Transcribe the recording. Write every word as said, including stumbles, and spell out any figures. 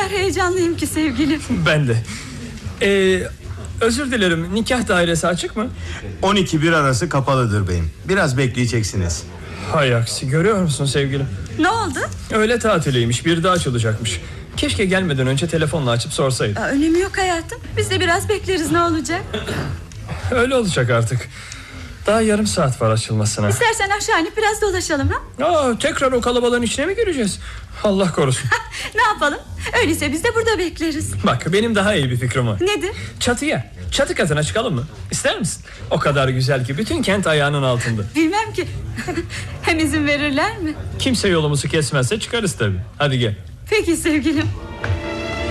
kadar heyecanlıyım ki sevgilim. Ben de. Ee, özür dilerim, nikah dairesi açık mı? on iki bir arası kapalıdır beyim. Biraz bekleyeceksiniz. Hay aksi, görüyor musun sevgilim? Ne oldu? Öğle tatiliymiş, bir daha açılacakmış. Keşke gelmeden önce telefonla açıp sorsaydım. Aa, önemi yok hayatım. Biz de biraz bekleriz, ne olacak? Öyle olacak artık. Daha yarım saat var açılmasına. İstersen aşağı inip biraz dolaşalım ha? Aa, tekrar o kalabalığın içine mi gireceğiz? Allah korusun. Ne yapalım? Öyleyse biz de burada bekleriz. Bak, benim daha iyi bir fikrim var. Nedir? Çatıya, çatı katına çıkalım mı? İster misin? O kadar güzel ki bütün kent ayağının altında. Bilmem ki. Hem izin verirler mi? Kimse yolumuzu kesmezse çıkarız tabii. Hadi gel. Peki sevgilim.